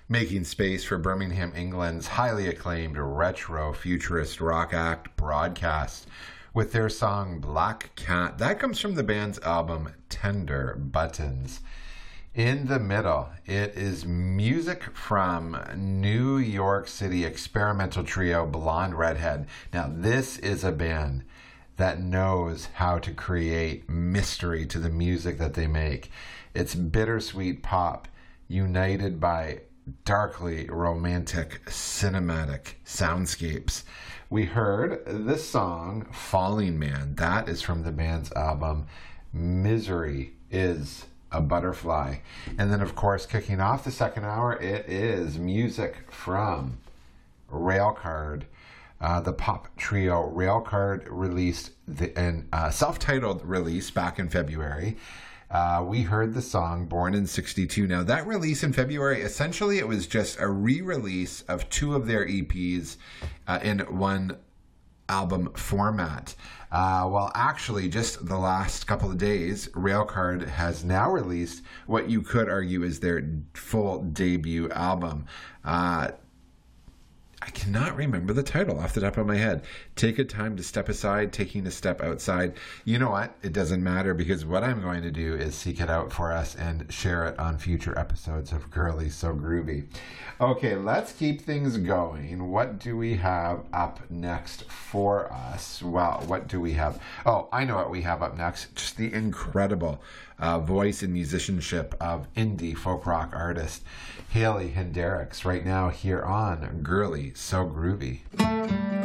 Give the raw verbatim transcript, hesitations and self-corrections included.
making space for Birmingham, England's highly acclaimed retro futurist rock act Broadcast with their song Black Cat. That comes from the band's album Tender Buttons. In the middle, it is music from New York City experimental trio Blonde Redhead. Now, this is a band that knows how to create mystery to the music that they make. It's bittersweet pop united by darkly romantic cinematic soundscapes. We heard this song Falling Man. That is from the band's album Misery is a Butterfly. And then, of course, kicking off the second hour, it is music from Railcard. Uh, the pop trio Railcard released the, an uh, self-titled release back in February. Uh, we heard the song Born in sixty-two. Now, that release in February, essentially it was just a re-release of two of their E Ps uh, in one album format. Uh, well, actually, just the last couple of days, Railcard has now released what you could argue is their full debut album. Uh, I cannot remember the title off the top of my head. Take a time to step aside, taking a step outside. You know what? It doesn't matter, because what I'm going to do is seek it out for us and share it on future episodes of Girly So Groovy. Okay, let's keep things going. What do we have up next for us? Well, what do we have? Oh, I know what we have up next. Just the incredible uh, voice and musicianship of indie folk rock artist Haley Hendricks right now here on Girly So Groovy.